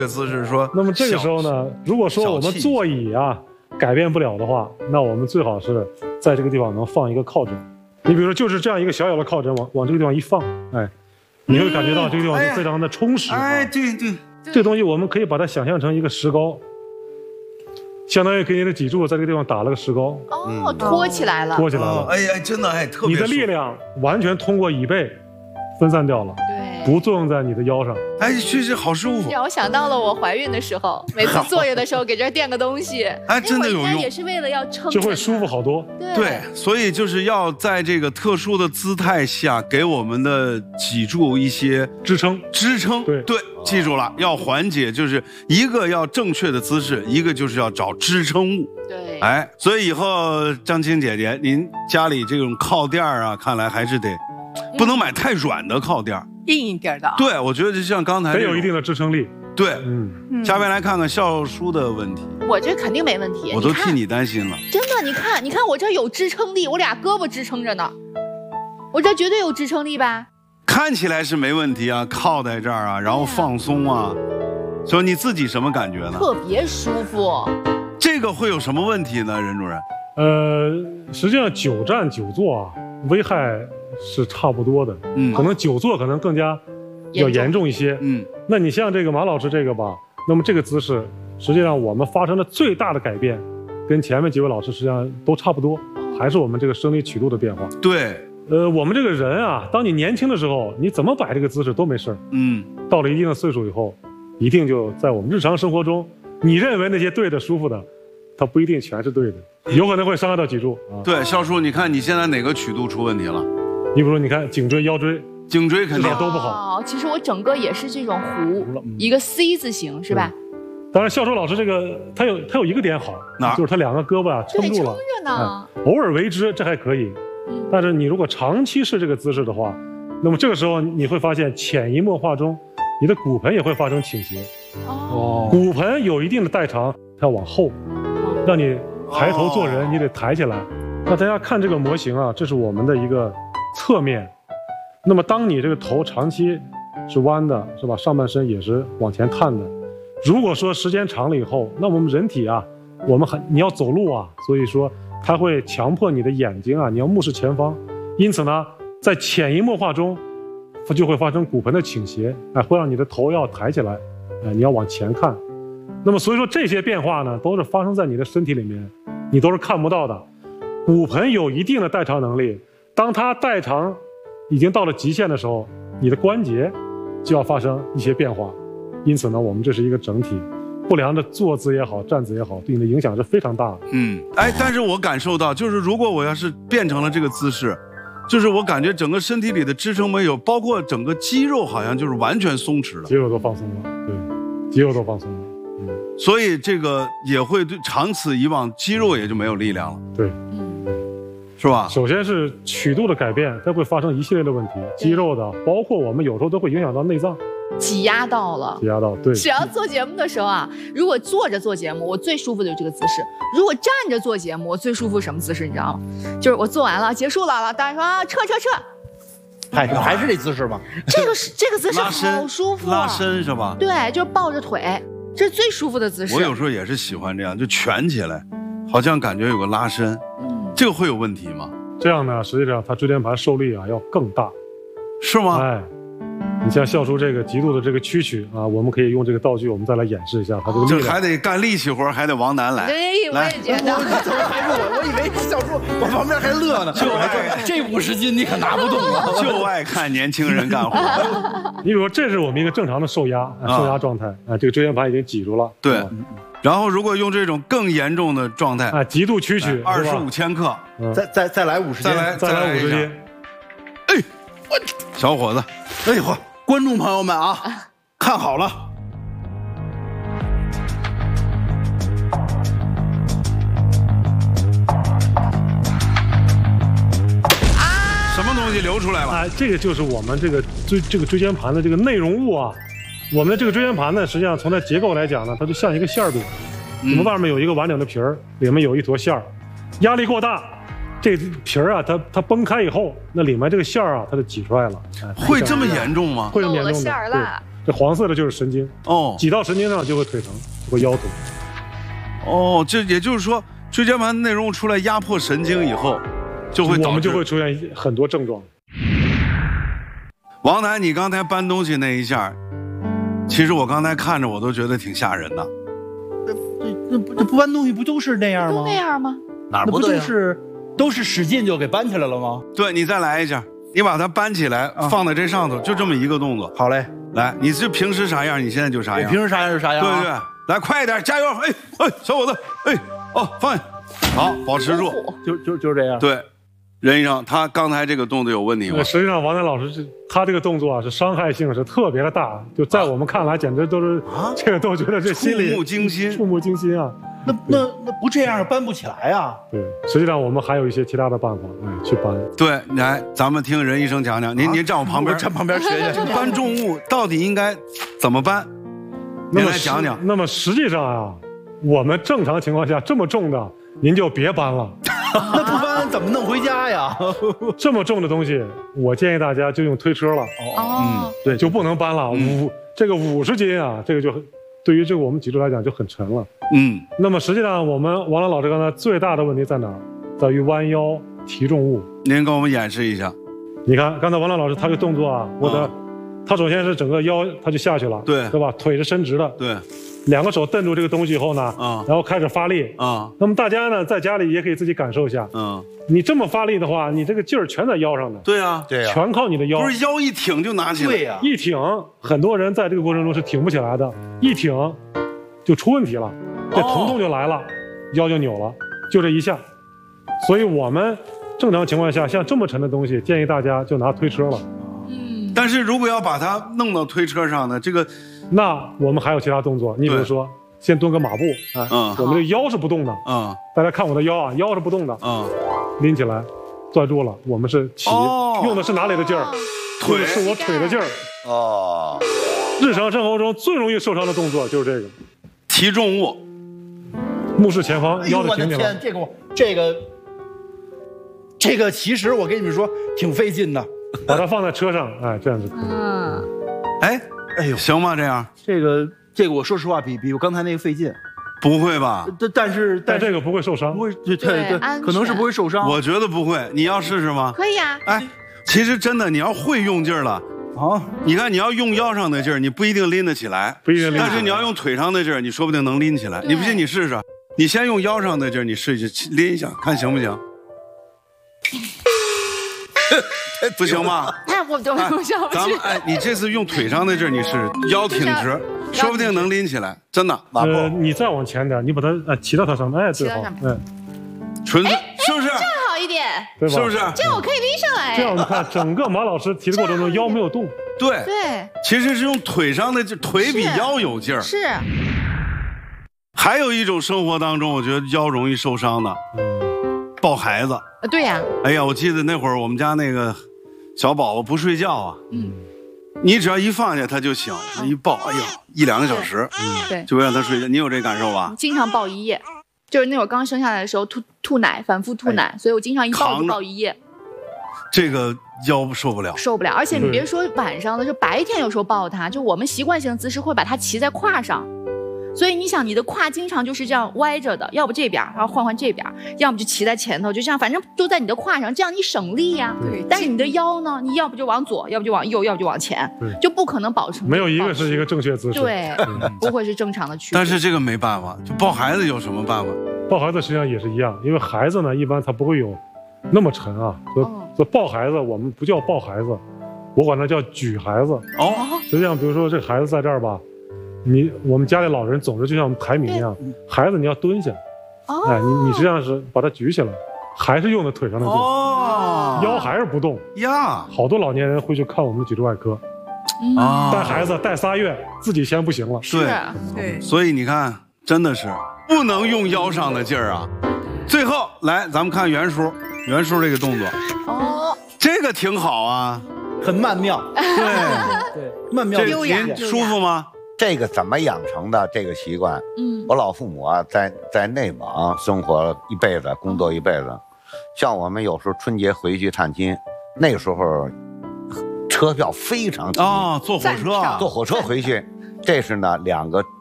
这个姿势说。 那么这个时候呢，如果说我们座椅啊改变不了的话，那我们最好是在这个地方能放一个靠枕。你比如说，就是这样一个小小的靠枕，往这个地方一放，哎，你会感觉到这个地方就非常的充实。 哎，对对， 这东西我们可以把它想象成一个石膏，相当于给你的脊柱在这个地方打了个石膏。 哦，托起来了， 托起来了。 哎呀，真的哎，特别。 你的力量完全通过椅背分散掉了， 对， 不作用在你的腰上。 哎，确实好舒服。 让我想到了我怀孕的时候，每次坐着的时候给这儿垫个东西， 哎，真的有用， 也是为了要撑， 就会舒服好多。 对，所以就是要在这个特殊的姿态下，给我们的脊柱一些支撑。对， 记住了，要缓解，就是一个要正确的姿势，一个就是要找支撑物。 对， 哎，所以以后张青姐姐，您家里这种靠垫啊，看来还是得不能买太软的靠垫， 硬一点的。 对，我觉得就像刚才得有一定的支撑力。 对，下面来看看笑叔的问题。 我这肯定没问题， 我都替你担心了。 真的，你看我这有支撑力，我俩胳膊支撑着呢，我这绝对有支撑力吧？ 看起来是没问题啊，靠在这儿啊，然后放松啊，所以你自己什么感觉呢？ 特别舒服。 这个会有什么问题呢，任主任？ 实际上久站久坐啊，危害是差不多的。可能久坐可能更加要严重一些。那你像这个马老师这个吧，那么这个姿势，实际上我们发生的最大的改变，跟前面几位老师实际上都差不多，还是我们这个生理曲度的变化。 对。 我们这个人啊，当你年轻的时候，你怎么摆这个姿势都没事儿。到了一定的岁数以后，一定就在我们日常生活中，你认为那些对的、舒服的，它不一定全是对的，有可能会伤害到脊柱啊。 对，笑叔，你看你现在哪个曲度出问题了？ 你比如说，你看颈椎、腰椎， 颈椎肯定都不好。 其实我整个也是这种弧，一个 C 字形，是吧？ 当然，笑叔老师这个他有一个点好，就是他两个胳膊啊撑住了， 撑着呢。 偶尔为之，这还可以。但是你如果长期是这个姿势的话，那么这个时候你会发现潜移默化中，你的骨盆也会发生倾斜。骨盆有一定的代偿，它要往后，让你抬头做人，你得抬起来。那大家看这个模型啊，这是我们的一个侧面。那么当你这个头长期是弯的，是吧？上半身也是往前探的。如果说时间长了以后，那我们人体啊，你要走路啊，所以说它会强迫你的眼睛啊，你要目视前方。因此呢，在潜移默化中，就会发生骨盆的倾斜，会让你的头要抬起来，你要往前看。那么所以说这些变化呢，都是发生在你的身体里面，你都是看不到的。骨盆有一定的代偿能力，当它代偿已经到了极限的时候，你的关节就要发生一些变化。因此呢，我们这是一个整体。不良的坐姿也好，站姿也好，对你的影响是非常大的。 但是我感受到，就是如果我要是变成了这个姿势，就是我感觉整个身体里的支撑没有，包括整个肌肉好像就是完全松弛了， 肌肉都放松了，对，肌肉都放松了。 所以这个也会对长此以往，肌肉也就没有力量了。 对， 是吧？ 首先是曲度的改变，它会发生一系列的问题，肌肉的，包括我们有时候都会影响到内脏。 挤压到了， 对。 只要做节目的时候啊，如果坐着做节目，我最舒服的就是这个姿势；如果站着做节目，我最舒服什么姿势？你知道吗？就是我做完了，结束了，大家说啊，撤， 还是这姿势吗？ 这个姿势好舒服， 拉伸是吧？ 对，就是抱着腿，这是最舒服的姿势。 我有时候也是喜欢这样，就蜷起来，好像感觉有个拉伸。这个会有问题吗？ 这样呢，实际上它椎间盘受力啊要更大， 是吗？ 你像笑叔这个极度的这个屈曲啊，我们可以用这个道具，我们再来演示一下它这个力量。 这还得干力气活，还得王楠来。 对，我也觉得。 怎么还是我以为笑叔，我旁边还乐呢。这50斤你可拿不动啊！ 就爱看年轻人干活。 你比如说，这是我们一个正常的受压状态啊，这个椎间盘已经挤住了。 对。然后如果用这种更严重的状态啊，极度屈曲 ，25千克， 再来50斤， 再来50斤。 哎，小伙子， 哎呦！观众朋友们啊，看好了， 什么东西流出来了？ 这个就是我们这个椎间盘的这个内容物啊。我们的这个椎间盘呢，实际上从它结构来讲呢，它就像一个馅饼。我们外面有一个完整的皮儿，里面有一坨馅儿，压力过大，这皮儿啊，它崩开以后，那里面这个馅儿啊，它就挤出来了。 会这么严重吗？ 会这么严重的。 馅儿了。 这黄色的就是神经。 哦， 挤到神经上就会腿疼，就会腰疼。 哦，这也就是说，椎间盘内容物出来压迫神经以后，就会导致我们就会出现很多症状。 王楠，你刚才搬东西那一下，其实我刚才看着我都觉得挺吓人的。 这不搬东西不都是那样吗？ 都那样吗？ 哪不都是使劲就给搬起来了吗？ 对，你再来一下，你把它搬起来，放在这上头，就这么一个动作。 好嘞， 来，你是平时啥样，你现在就啥样。 平时啥样就啥样。 对对，来快一点，加油！哎，小伙子，放下，好，保持住， 就是这样。 对。任医生，他刚才这个动作有问题吗？ 实际上，王楠老师他这个动作是伤害性是特别的大，就在我们看来，简直都是这个都觉得这心里触目惊心， 触目惊心啊！ 那不这样搬不起来啊！ 对，实际上我们还有一些其他的办法，去搬。 对，来，咱们听任医生讲讲。您站我旁边， 站旁边学学。 搬重物到底应该怎么搬？您来讲讲。 那么实际上啊，我们正常情况下这么重的，您就别搬了。 那不搬怎么弄回家呀？ 这么重的东西，我建议大家就用推车了。对，就不能搬了。这个50斤啊，这个就对于这个我们脊柱来讲就很沉了。那么实际上我们王老师刚才最大的问题在哪儿？在于弯腰提重物。 您给我们演示一下。 你看刚才王老师他这个动作啊，他首先是整个腰他就下去了，对吧？腿是伸直的， 对。 两个手蹬住这个东西以后呢，然后开始发力那么大家呢，在家里也可以自己感受一下，你这么发力的话，你这个劲儿全在腰上的， 对啊， 全靠你的腰， 不是腰一挺就拿起来， 对呀， 一挺，很多人在这个过程中是挺不起来的，一挺就出问题了，这疼痛就来了，腰就扭了，就这一下，所以我们正常情况下，像这么沉的东西，建议大家就拿推车了。 但是如果要把它弄到推车上呢，这个。 那我们还有其他动作，你比如说，先蹲个马步，我们这腰是不动的，大家看我的腰啊，腰是不动的，拎起来，攥住了，我们是起，用的是哪里的劲儿？腿是我腿的劲儿。日常生活中最容易受伤的动作就是这个， 提重物， 目视前方，腰得挺起来。 这个其实我跟你们说挺费劲的， 把它放在车上，这样子可以。 哎呦， 行吗？这样， 这个我说实话比我刚才那个费劲。 不会吧？ 但这个不会受伤， 不会，对，可能是不会受伤。 我觉得不会，你要试试吗？ 可以啊。 其实真的，你要会用劲儿了你看你要用腰上的劲儿，你不一定拎得起来，但是你要用腿上的劲儿，你说不定能拎起来。你不信你试试，你先用腰上的劲儿，你试一试拎一下，看行不行？不行吗？ 我都不想。 咱们你这次用腿上的劲儿，你是腰挺直，说不定能拎起来，真的。 你再往前点，你把它骑到它上面，最好， 纯粹是不是？ 这样好一点， 对吧？ 是不是？ 这样我可以拎上来。 这样你看，整个马老师提的过程中腰没有动。 对，其实是用腿上的劲，腿比腰有劲儿。 是。 还有一种生活当中，我觉得腰容易受伤的，抱孩子。 对呀。 哎呀，我记得那会儿我们家那个小宝宝不睡觉啊，你只要一放下他就醒，他一抱，哎呀，1-2个小时， 对， 就会让他睡觉。你有这感受吧？ 经常抱一夜，就是那会儿刚生下来的时候吐奶，反复吐奶，所以我经常一抱就抱一夜。 这个腰受不了， 而且你别说晚上了，就白天有时候抱他，就我们习惯性的姿势会把他骑在胯上。所以你想，你的胯经常就是这样歪着的，要不这边，然后换这边，要么就骑在前头，就这样，反正都在你的胯上，这样你省力呀。对。但是你的腰呢，你要不就往左，要不就往右，要不就往前，就不可能保持。 没有一个是一个正确姿势。 对，不会是正常的区别。 但是这个没办法，就抱孩子有什么办法？ 抱孩子实际上也是一样，因为孩子呢，一般他不会有那么沉啊。所以抱孩子，我们不叫抱孩子，我管它叫举孩子。实际上，比如说这孩子在这儿吧。我们家里老人总是就像排名一样，孩子你要蹲下，你实际上是把他举起来，还是用的腿上的劲，腰还是不动呀。好多老年人会去看我们脊柱外科，带孩子带3月，自己先不行了。 对，所以你看，真的是不能用腰上的劲儿啊。最后来，咱们看袁叔这个动作，这个挺好啊， 很曼妙， 对， 曼妙优雅， 舒服吗？ 这个怎么养成的这个习惯？我老父母啊，在内蒙生活一辈子，工作一辈子。像我们有时候春节回去探亲，那个时候车票非常便宜坐火车回去。这是呢2个